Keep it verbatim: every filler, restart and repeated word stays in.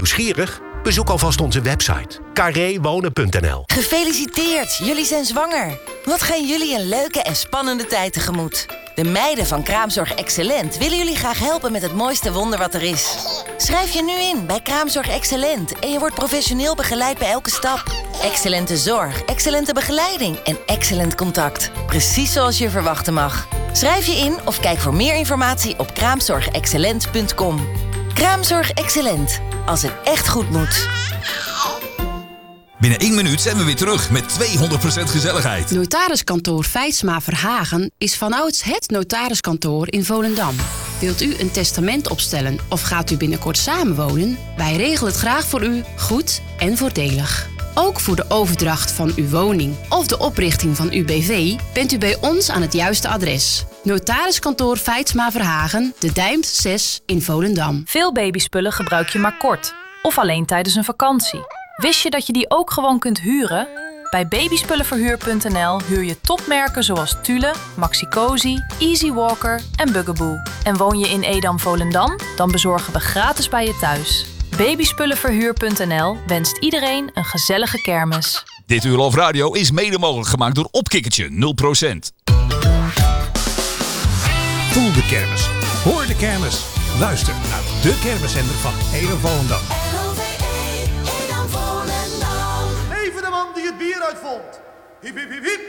Nieuwsgierig? Bezoek alvast onze website carrewonen punt n l. Gefeliciteerd, jullie zijn zwanger. Wat gaan jullie een leuke en spannende tijd tegemoet. De meiden van Kraamzorg Excellent willen jullie graag helpen met het mooiste wonder wat er is. Schrijf je nu in bij Kraamzorg Excellent en je wordt professioneel begeleid bij elke stap. Excellente zorg, excellente begeleiding en excellent contact. Precies zoals je verwachten mag. Schrijf je in of kijk voor meer informatie op kraamzorg excellent punt com. Kraamzorg Excellent. Als het echt goed moet. Binnen één minuut zijn we weer terug met tweehonderd procent gezelligheid. Notariskantoor Feitsma Verhagen is vanouds het notariskantoor in Volendam. Wilt u een testament opstellen of gaat u binnenkort samenwonen? Wij regelen het graag voor u, goed en voordelig. Ook voor de overdracht van uw woning of de oprichting van uw B V bent u bij ons aan het juiste adres. Notariskantoor Feitsma Verhagen, De Dijmt zes in Volendam. Veel babyspullen gebruik je maar kort of alleen tijdens een vakantie. Wist je dat je die ook gewoon kunt huren? Bij babyspullenverhuur punt n l huur je topmerken zoals Thule, Maxi-Cosi, Easy Walker en Bugaboo. En woon je in Edam-Volendam? Dan bezorgen we gratis bij je thuis. babyspullenverhuur punt n l wenst iedereen een gezellige kermis. Dit Uur Love Radio is mede mogelijk gemaakt door Opkikkertje nul procent. Voel de kermis. Hoor de kermis. Luister naar de kermiszender van Edam Volendam. Even de man die het bier uitvond. Hiep, hiep, hiep, hiep.